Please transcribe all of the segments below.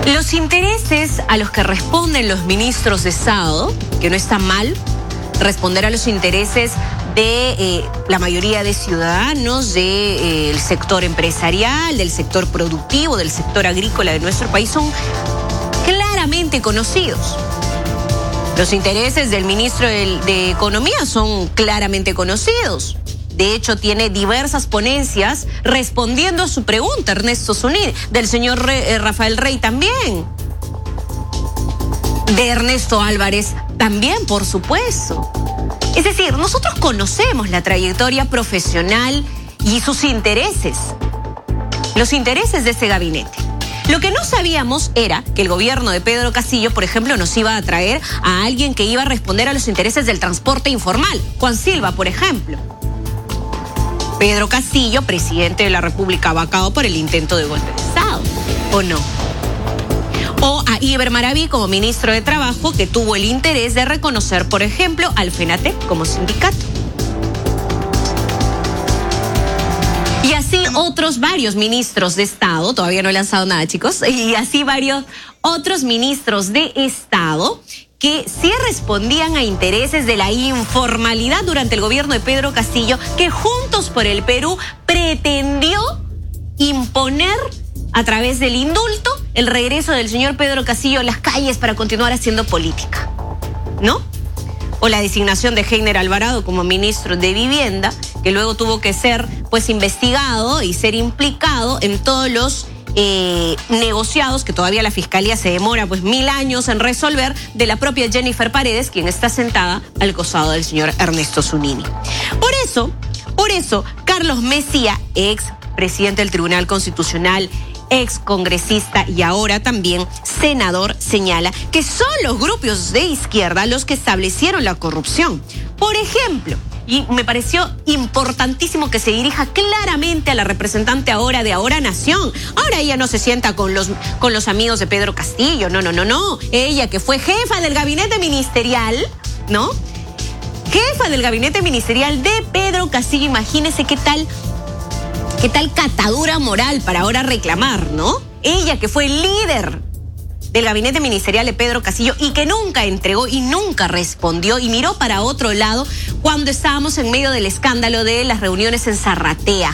Los intereses a los que responden los ministros de Estado, que no está mal responder a los intereses de la mayoría de ciudadanos, del sector empresarial, del sector productivo, del sector agrícola de nuestro país, son claramente conocidos. Los intereses del ministro de Economía son claramente conocidos. De hecho, tiene diversas ponencias respondiendo a su pregunta, Ernesto Zunini, del señor Rafael Rey también, de Ernesto Álvarez también, por supuesto. Es decir, nosotros conocemos la trayectoria profesional y sus intereses, los intereses de ese gabinete. Lo que no sabíamos era que el gobierno de Pedro Castillo, por ejemplo, nos iba a traer a alguien que iba a responder a los intereses del transporte informal, Juan Silva, por ejemplo. Pedro Castillo, presidente de la República, vacado por el intento de golpe de Estado, ¿o no? O a Iber Maraví como ministro de Trabajo, que tuvo el interés de reconocer, por ejemplo, al FENATEC como sindicato. Y así otros varios ministros de Estado, todavía no he lanzado nada, chicos, y así varios otros ministros de Estado que sí respondían a intereses de la informalidad durante el gobierno de Pedro Castillo, que Juntos por el Perú pretendió imponer a través del indulto el regreso del señor Pedro Castillo a las calles para continuar haciendo política, ¿no? O la designación de Heiner Alvarado como ministro de Vivienda, que luego tuvo que ser investigado y ser implicado en todos los negociados que todavía la fiscalía se demora 1000 años en resolver, de la propia Jennifer Paredes, quien está sentada al costado del señor Ernesto Zunini. Por eso, Carlos Messía, ex presidente del Tribunal Constitucional, ex congresista y ahora también senador, señala que son los grupos de izquierda los que establecieron la corrupción. Por ejemplo, y me pareció importantísimo que se dirija claramente a la representante ahora de Ahora Nación. Ahora ella no se sienta con los amigos de Pedro Castillo, no. Ella, que fue jefa del gabinete ministerial, ¿no? Jefa del gabinete ministerial de Pedro Castillo, imagínese qué tal catadura moral para ahora reclamar, ¿no? Ella, que fue líder del gabinete ministerial de Pedro Castillo y que nunca entregó y nunca respondió y miró para otro lado cuando estábamos en medio del escándalo de las reuniones en Zarratea.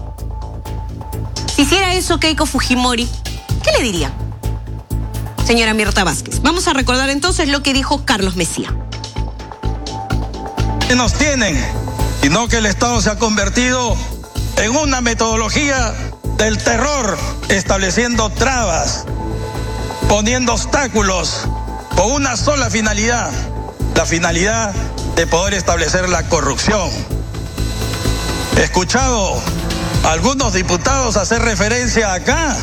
Si hiciera eso Keiko Fujimori, ¿qué le diría, señora Mirta Vázquez? Vamos a recordar entonces lo que dijo Carlos Messía. Que nos tienen, sino que el Estado se ha convertido en una metodología del terror, estableciendo trabas, poniendo obstáculos con una sola finalidad, la finalidad de poder establecer la corrupción. He escuchado a algunos diputados hacer referencia acá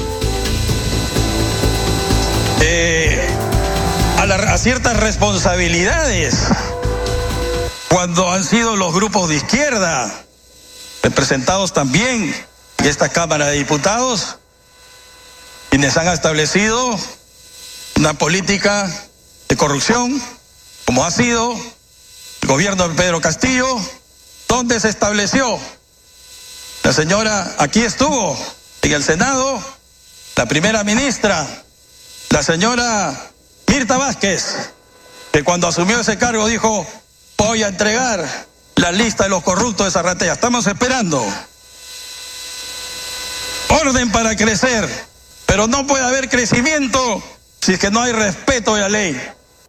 a ciertas responsabilidades cuando han sido los grupos de izquierda representados también en esta Cámara de Diputados, quienes han establecido una política de corrupción, como ha sido el gobierno de Pedro Castillo, donde se estableció. La señora aquí estuvo en el Senado, la primera ministra, la señora Mirta Vázquez, que cuando asumió ese cargo dijo: voy a entregar la lista de los corruptos de Zarratea. Estamos esperando orden para crecer, pero no puede haber crecimiento si es que no hay respeto de la ley.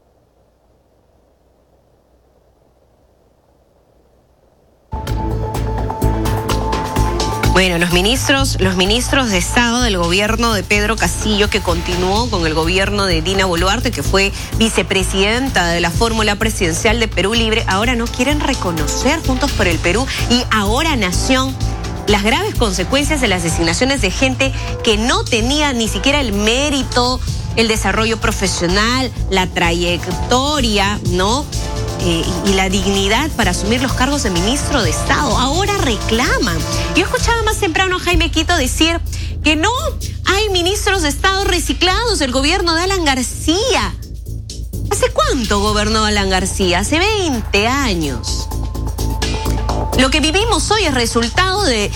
Bueno, los ministros de Estado del gobierno de Pedro Castillo, que continuó con el gobierno de Dina Boluarte, que fue vicepresidenta de la fórmula presidencial de Perú Libre, ahora no quieren reconocer Juntos por el Perú y Ahora Nación las graves consecuencias de las designaciones de gente que no tenía ni siquiera el mérito, el desarrollo profesional, la trayectoria, ¿no? Y la dignidad para asumir los cargos de ministro de Estado. Ahora reclaman. Yo escuchaba más temprano a Jaime Quito decir que no hay ministros de Estado reciclados del gobierno de Alan García. ¿Hace cuánto gobernó Alan García? Hace 20 años. Lo que vivimos hoy es resultado de